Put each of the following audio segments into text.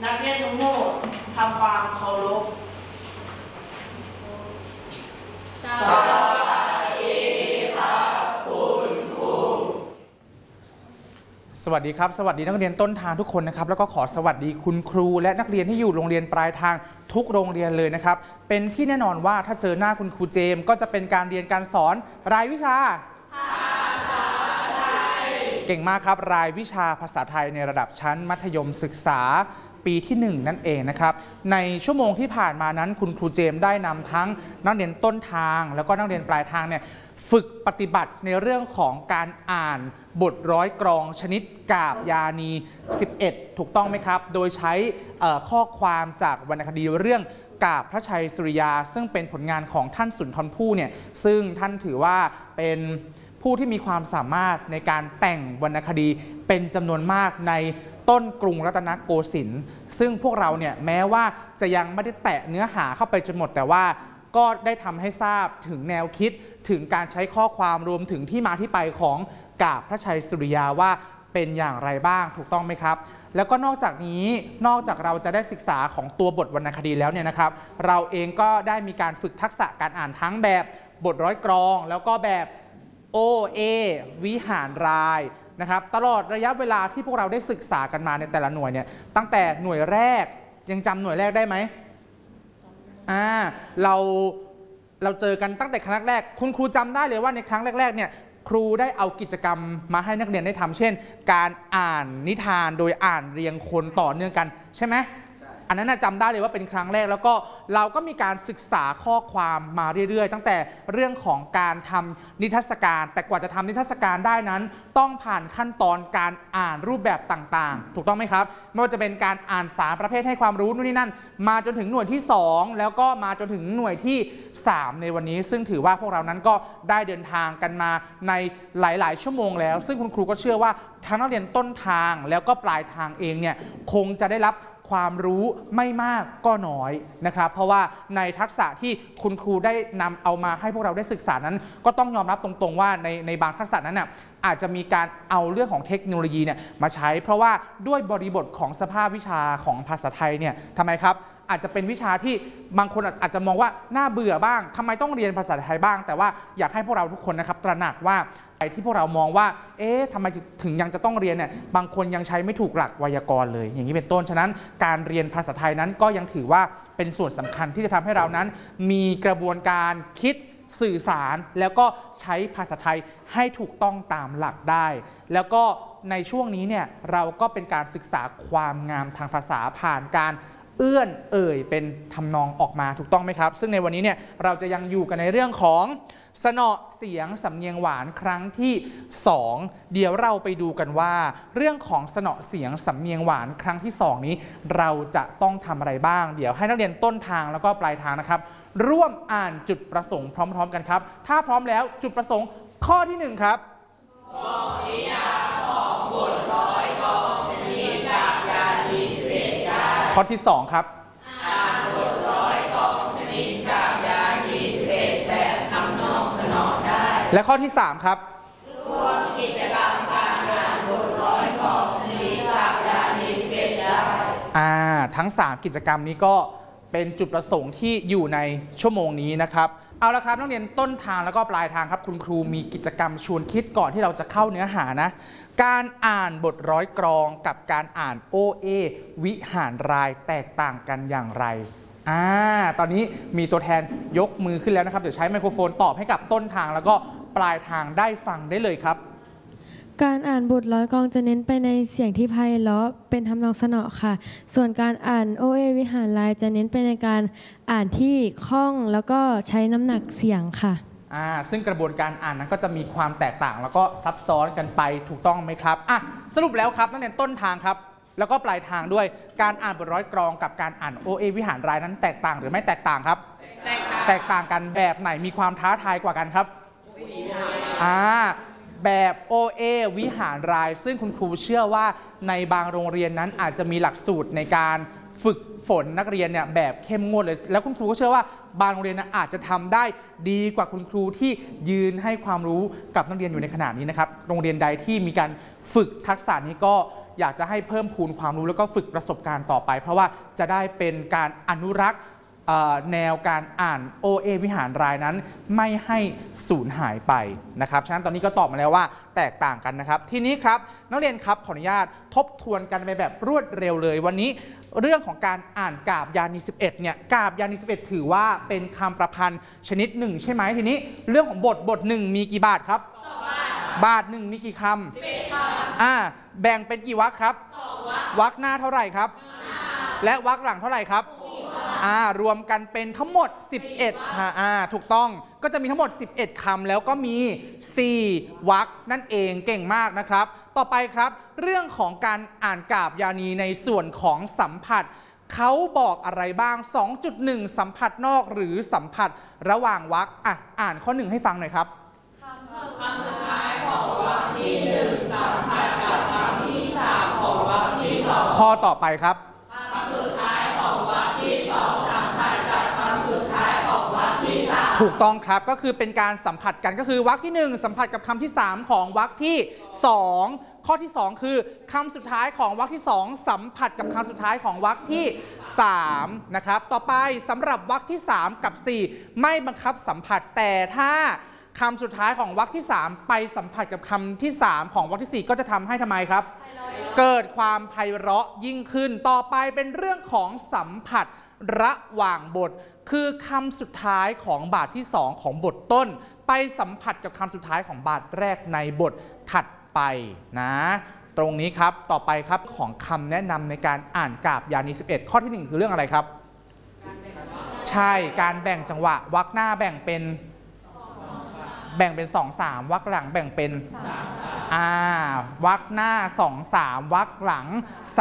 นักเรียนทั้งหมดทำความเคารพสวัสดีครับคุณครูสวัสดีครับสวัสดีนักเรียนต้นทางทุกคนนะครับแล้วก็ขอสวัสดีคุณครูและนักเรียนที่อยู่โรงเรียนปลายทางทุกโรงเรียนเลยนะครับเป็นที่แน่นอนว่าถ้าเจอหน้าคุณครูเจมส์ก็จะเป็นการเรียนการสอนรายวิชาภาษาไทยเก่งมากครับรายวิชาภาษาไทยในระดับชั้นมัธยมศึกษาปีที่1นั่นเองนะครับในชั่วโมงที่ผ่านมานั้นคุณครูเจมส์ได้นำทั้งนักเรียนต้นทางแล้วก็นักเรียนปลายทางเนี่ยฝึกปฏิบัติในเรื่องของการอ่านบทร้อยกรองชนิดกาบยานี11ถูกต้องไหมครับโดยใช้ข้อความจากวรรณคดีเรื่องกาบพระชัยสุริยาซึ่งเป็นผลงานของท่านสุนทรภู่เนี่ยซึ่งท่านถือว่าเป็นผู้ที่มีความสามารถในการแต่งวรรณคดีเป็นจำนวนมากในต้นกรุงรัตนโกสินทร์ซึ่งพวกเราเนี่ยแม้ว่าจะยังไม่ได้แตะเนื้อหาเข้าไปจนหมดแต่ว่าก็ได้ทำให้ทราบถึงแนวคิดถึงการใช้ข้อความรวมถึงที่มาที่ไปของกาบพระชัยสุริยาว่าเป็นอย่างไรบ้างถูกต้องไหมครับแล้วก็นอกจากนี้นอกจากเราจะได้ศึกษาของตัวบทวรรณคดีแล้วเนี่ยนะครับเราเองก็ได้มีการฝึกทักษะการอ่านทั้งแบบบทร้อยกรองแล้วก็แบบโอเอวิหารรายนะครับตลอดระยะเวลาที่พวกเราได้ศึกษากันมาในแต่ละหน่วยเนี่ยตั้งแต่หน่วยแรกยังจำหน่วยแรกได้ไหมเราเจอกันตั้งแต่ครั้งแรกคุณครูจำได้เลยว่าในครั้งแรกๆเนี่ยครูได้เอากิจกรรมมาให้นักเรียนได้ทำเช่นการอ่านนิทานโดยอ่านเรียงคนต่อเนื่องกันใช่ไหมอันนั้นจำได้เลยว่าเป็นครั้งแรกแล้วก็เราก็มีการศึกษาข้อความมาเรื่อยๆตั้งแต่เรื่องของการทำนิทรรศการแต่กว่าจะทำนิทรรศการได้นั้นต้องผ่านขั้นตอนการอ่านรูปแบบต่างๆถูกต้องไหมครับไม่ว่าจะเป็นการอ่านสารประเภทให้ความรู้นู่นนี่นั่นมาจนถึงหน่วยที่2แล้วก็มาจนถึงหน่วยที่3ในวันนี้ซึ่งถือว่าพวกเรานั้นก็ได้เดินทางกันมาในหลายๆชั่วโมงแล้วซึ่งคุณครูก็เชื่อว่าทั้งนักเรียนต้นทางแล้วก็ปลายทางเองเนี่ยคงจะได้รับความรู้ไม่มากก็น้อยนะครับเพราะว่าในทักษะที่คุณครูได้นำเอามาให้พวกเราได้ศึกษานั้นก็ต้องยอมรับตรงๆว่าในบางทักษะนั้นน่ะอาจจะมีการเอาเรื่องของเทคโนโลยีเนี่ยมาใช้เพราะว่าด้วยบริบทของสภาพวิชาของภาษาไทยเนี่ยทำไมครับอาจจะเป็นวิชาที่บางคนอาจจะมองว่าน่าเบื่อบ้างทำไมต้องเรียนภาษาไทยบ้างแต่ว่าอยากให้พวกเราทุกคนนะครับตระหนักว่าที่พวกเรามองว่าทำไมถึงยังจะต้องเรียนเนี่ยบางคนยังใช้ไม่ถูกหลักไวยากรณ์เลยอย่างนี้เป็นต้นฉะนั้นการเรียนภาษาไทยนั้นก็ยังถือว่าเป็นส่วนสำคัญที่จะทำให้เรานั้นมีกระบวนการคิดสื่อสารแล้วก็ใช้ภาษาไทยให้ถูกต้องตามหลักได้แล้วก็ในช่วงนี้เนี่ยเราก็เป็นการศึกษาความงามทางภาษาผ่านการเอื้อนเอ่ยเป็นทำนองออกมาถูกต้องไหมครับซึ่งในวันนี้เนี่ยเราจะยังอยู่กันในเรื่องของสนอเสียงสำเนียงหวานครั้งที่2เดี๋ยวเราไปดูกันว่าเรื่องของสนอเสียงสำเนียงหวานครั้งที่2นี้เราจะต้องทำอะไรบ้างเดี๋ยวให้นักเรียนต้นทางแล้วก็ปลายทางนะครับร่วมอ่านจุดประสงค์พร้อมๆกันครับถ้าพร้อมแล้วจุดประสงค์ข้อที่1ครับบอกนิยามของบทร้อยกรองชนิดกาบยานี11ได้ข้อที่2ครับอ่านบทร้อยกรองชนิดกาบยานี11แบบทำนองสนอได้และข้อที่3ครับร่วมกิจกรรมการอ่านบทร้อยกรองชนิดกาบยานี11ได้ทั้ง3กิจกรรมนี้ก็เป็นจุดประสงค์ที่อยู่ในชั่วโมงนี้นะครับเอาละครับนักเรียนต้นทางแล้วก็ปลายทางครับคุณครูมีกิจกรรมชวนคิดก่อนที่เราจะเข้าเนื้อหานะการอ่านบทร้อยกรองกับการอ่านโอเอวิหารรายแตกต่างกันอย่างไรตอนนี้มีตัวแทนยกมือขึ้นแล้วนะครับเดี๋ยวใช้ไมโครโฟนตอบให้กับต้นทางแล้วก็ปลายทางได้ฟังได้เลยครับการอ่านบทร้อยกรองจะเน้นไปในเสียงที่ไพเราะเป็นทำนองสนอค่ะส่วนการอ่านโอเอวิหารรายจะเน้นไปในการอ่านที่คล่องแล้วก็ใช้น้ำหนักเสียงค่ะซึ่งกระบวนการอ่านนั้นก็จะมีความแตกต่างแล้วก็ซับซ้อนกันไปถูกต้องไหมครับสรุปแล้วครับนักเรียนต้นทางครับแล้วก็ปลายทางด้วยการอ่านบทร้อยกรองกับการอ่านโอเอวิหารรายนั้นแตกต่างหรือไม่แตกต่างครับแตกต่างกันแบบไหนมีความท้าทายกว่ากันครับแบบโอเอวิหารรายซึ่งคุณครูเชื่อว่าในบางโรงเรียนนั้นอาจจะมีหลักสูตรในการฝึกฝนนักเรียนเนี่ยแบบเข้มงวดเลยแล้วคุณครูก็เชื่อว่าบางโรงเรียนอาจจะทำได้ดีกว่าคุณครูที่ยืนให้ความรู้กับนักเรียนอยู่ในขณะนี้นะครับโรงเรียนใดที่มีการฝึกทักษะนี้ก็อยากจะให้เพิ่มพูนความรู้แล้วก็ฝึกประสบการณ์ต่อไป เพราะว่าจะได้เป็นการอนุรักษ์แนวการอ่าน OA วิหารรายนั้นไม่ให้สูญหายไปนะครับฉะนั้นตอนนี้ก็ตอบมาแล้วว่าแตกต่างกันนะครับทีนี้ครับนักเรียนครับขออนุญาตทบทวนกันไปแบบรวดเร็วเลยวันนี้เรื่องของการอ่านกาบยานี 11เนี่ยกาบยานี 11ถือว่าเป็นคำประพันธ์ชนิดหนึ่งใช่ไหมทีนี้เรื่องของบทหนึ่งมีกี่บาทครับ2 บาทหนึ่งมีกี่คำ11 คำแบ่งเป็นกี่วรรคครับ2 วรรคหน้าเท่าไหร่ครับและวรรคหลังเท่าไหร่ครับรวมกันเป็นทั้งหมด11ค่ะถูกต้องก็จะมีทั้งหมด11คำแล้วก็มี4 วรรคนั่นเองเก่งมากนะครับต่อไปครับเรื่องของการอ่านกาบยานีในส่วนของสัมผัสเขาบอกอะไรบ้าง 2.1 สัมผัสนอกหรือสัมผัสระหว่างวรรคอ่านข้อ1ให้ฟังหน่อยครับคำสุดท้ายของวรรคที่1สัมผัสกับคำที่3ของวรรคที่2 ข้อต่อไปครับคำสุดท้ายของวรรคที่2สัมผัสกับคำสุดท้ายของวรรคที่3 ถูกต้องครับก็คือเป็นการสัมผัสกันก็คือวรรคที่1สัมผัสกับคำที่3ของวรรคที่2ข้อที่2คือคำสุดท้ายของวรรคที่2สัมผัสกับคำสุดท้ายของวรรคที่3นะครับต่อไปสำหรับวรรคที่3กับ4ไม่บังคับสัมผัสแต่ถ้าคำสุดท้ายของวรรคที่3ไปสัมผัสกับคำที่3ของวรรคที่4ก็จะทำให้ทำไมครับเกิดความไพเราะยิ่งขึ้นต่อไปเป็นเรื่องของสัมผัสระหว่างบทคือคำสุดท้ายของบาทที่2ของบทต้นไปสัมผัสกับคำสุดท้ายของบาทแรกในบทถัดไปนะตรงนี้ครับต่อไปครับของคำแนะนำในการอ่านกาบยานี 11ข้อที่1คือเรื่องอะไรครับใช่การแบ่งจังหวะวรรคหน้าแบ่งเป็น2-3วรรคหลังแบ่งเป็นวรรคหน้า2-3วรรคหลัง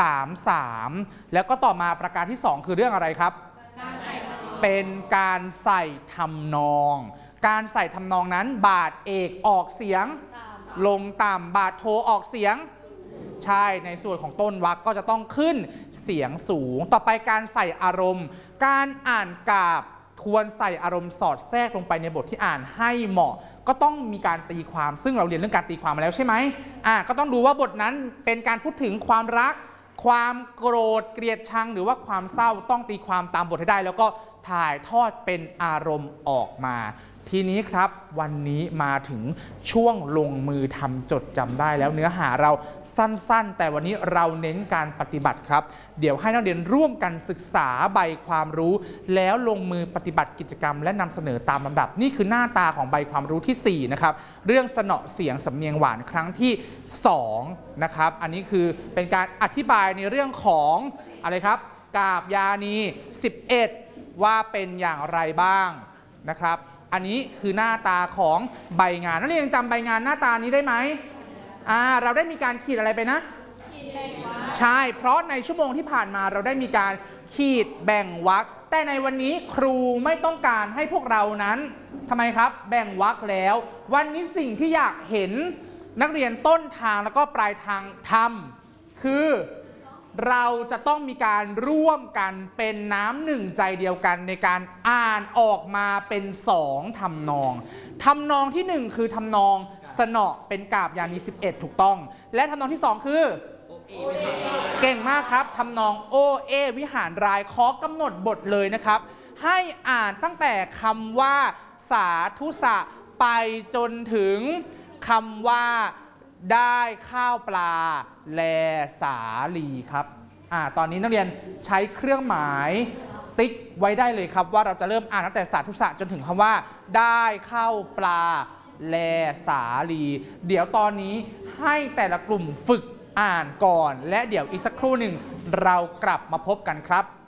3-3แล้วก็ต่อมาประการที่2คือเรื่องอะไรครับเป็นการใส่ทำนองการใส่ทำนองนั้นบาทเอกออกเสียงลงต่ำบาทโทออกเสียงใช่ในส่วนของต้นวรรคก็จะต้องขึ้นเสียงสูงต่อไปการใส่อารมณ์การอ่านกาบควรใส่อารมณ์สอดแทรกลงไปในบทที่อ่านให้เหมาะก็ต้องมีการตีความซึ่งเราเรียนเรื่องการตีความมาแล้วใช่ไหมก็ต้องดูว่าบทนั้นเป็นการพูดถึงความรักความโกรธเกลียดชังหรือว่าความเศร้าต้องตีความตามบทให้ได้แล้วก็ถ่ายทอดเป็นอารมณ์ออกมาทีนี้ครับวันนี้มาถึงช่วงลงมือทำจดจำได้แล้วเนื้อหาเราสั้นๆแต่วันนี้เราเน้นการปฏิบัติครับเดี๋ยวให้นักเรียนร่วมกันศึกษาใบความรู้แล้วลงมือปฏิบัติกิจกรรมและนำเสนอตามลำดับนี่คือหน้าตาของใบความรู้ที่4นะครับเรื่องสนอเสียงสำเนียงหวานครั้งที่2นะครับอันนี้คือเป็นการอธิบายในเรื่องของอะไรครับกาบยานี 11ว่าเป็นอย่างไรบ้างนะครับอันนี้คือหน้าตาของใบงานนักเรียนจำใบงานหน้าตานี้ได้ไหมเราได้มีการขีดอะไรไปนะใช่เพราะในชั่วโมงที่ผ่านมาเราได้มีการขีดแบ่งวรรคแต่ในวันนี้ครูไม่ต้องการให้พวกเรานั้นทำไมครับแบ่งวรรคแล้ววันนี้สิ่งที่อยากเห็นนักเรียนต้นทางแล้วก็ปลายทางทำคือเราจะต้องมีการร่วมกันเป็นน้ำหนึ่งใจเดียวกันในการอ่านออกมาเป็น2ทำนองทำนองที่1คือทำนองสนอเป็นกาบยานี 11ถูกต้องและทำนองที่2คือเก่งมากครับทำนองโอเอวิหารรายขอกำหนดบทเลยนะครับให้อ่านตั้งแต่คำว่าสาธุสะไปจนถึงคำว่าได้ข้าวปลาแลสาลีครับตอนนี้นักเรียนใช้เครื่องหมายติ๊กไว้ได้เลยครับว่าเราจะเริ่มอ่านตั้งแต่สาธุสะจนถึงคำว่าได้ข้าวปลาแลสาลีเดี๋ยวตอนนี้ให้แต่ละกลุ่มฝึกอ่านก่อนและเดี๋ยวอีกสักครู่หนึ่งเรากลับมาพบกันครับ